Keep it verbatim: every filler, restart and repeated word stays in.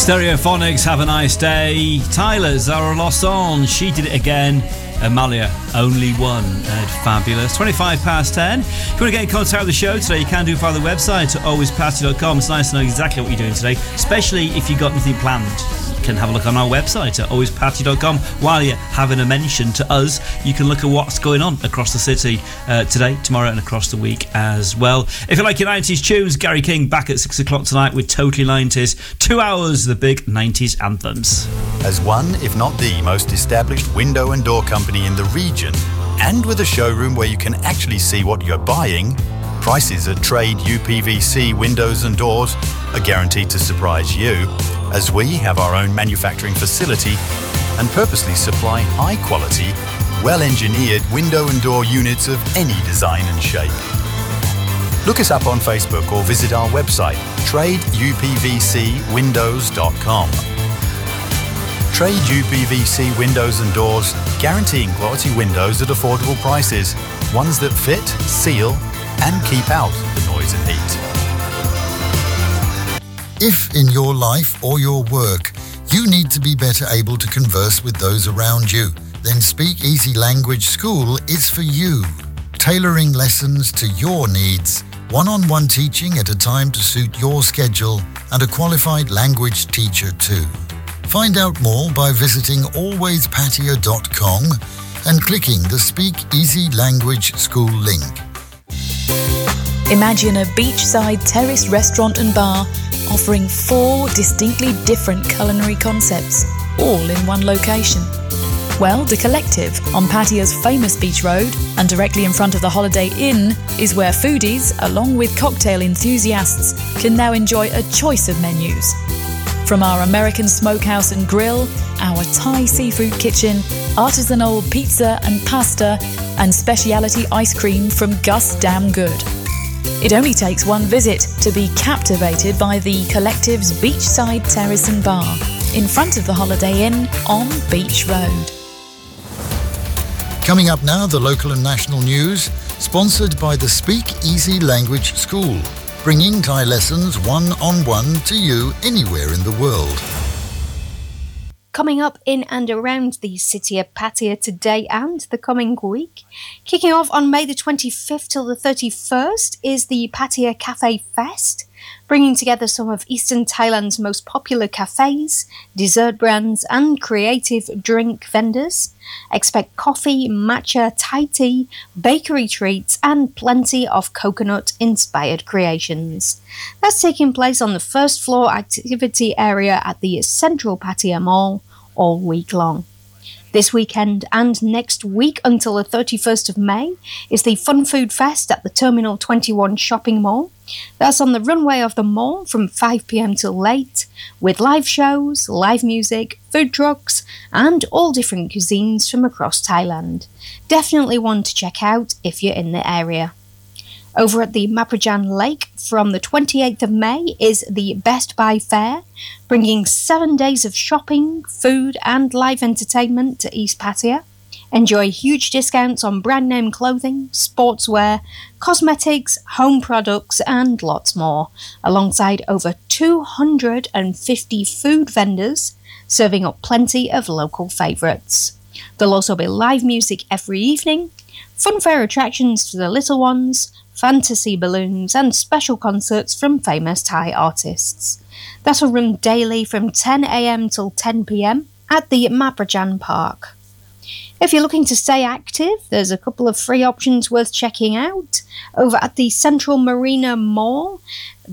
Stereophonics, Have a Nice Day. Tyler, Zara Lost On, She Did It Again. Amalia, Only One. Ed, fabulous. twenty-five past ten. If you want to get in contact with the show today, you can do via the website at always party dot com. It's nice to know exactly what you're doing today, especially if you've got anything planned. You can have a look on our website at always party dot com. While you're having a mention to us, you can look at what's going on across the city uh, today, tomorrow and across the week as well. If you like your nineties tunes, Gary King back at six o'clock tonight with Totally nineties. Two hours of the big nineties anthems. As one, if not the most established window and door company in the region, and with a showroom where you can actually see what you're buying, prices at Trade U P V C windows and doors are guaranteed to surprise you, as we have our own manufacturing facility and purposely supply high-quality, well-engineered window and door units of any design and shape. Look us up on Facebook or visit our website, trade u p v c windows dot com. Trade U P V C windows and doors, guaranteeing quality windows at affordable prices, ones that fit, seal, and keep out the noise and heat. If in your life or your work you need to be better able to converse with those around you, then Speak Easy Language School is for you. Tailoring lessons to your needs, one-on-one teaching at a time to suit your schedule, and a qualified language teacher too. Find out more by visiting always patia dot com and clicking the Speak Easy Language School link. Imagine a beachside terraced restaurant and bar offering four distinctly different culinary concepts, all in one location. Well, The Collective, on Patia's famous beach road and directly in front of the Holiday Inn, is where foodies, along with cocktail enthusiasts, can now enjoy a choice of menus. From our American smokehouse and grill, our Thai seafood kitchen, artisanal pizza and pasta, and specialty ice cream from Gus Damn Good. It only takes one visit to be captivated by The Collective's beachside terrace and bar in front of the Holiday Inn on Beach Road. Coming up now, the local and national news, sponsored by the Speak Easy Language School, bringing Thai lessons one-on-one to you anywhere in the world. Coming up in and around the city of Pattaya today and the coming week. Kicking off on May the twenty-fifth till the thirty-first is the Pattaya Cafe Fest, bringing together some of Eastern Thailand's most popular cafes, dessert brands and creative drink vendors. Expect coffee, matcha, Thai tea, bakery treats and plenty of coconut-inspired creations. That's taking place on the first floor activity area at the Central Pattaya Mall all week long. This weekend and next week until the thirty-first of May is the Fun Food Fest at the Terminal twenty-one Shopping Mall. That's on the runway of the mall from five p.m. till late, with live shows, live music, food trucks, and all different cuisines from across Thailand. Definitely one to check out if you're in the area. Over at the Maprajan Lake from the twenty-eighth of May is the Best Buy Fair, bringing seven days of shopping, food and live entertainment to East Pattaya. Enjoy huge discounts on brand name clothing, sportswear, cosmetics, home products and lots more, alongside over two hundred fifty food vendors serving up plenty of local favourites. There'll also be live music every evening, fun fair attractions for the little ones, fantasy balloons and special concerts from famous Thai artists. That'll run daily from ten a.m. till ten p.m. at the Maprajan Park. If you're looking to stay active, there's a couple of free options worth checking out. Over at the Central Marina Mall,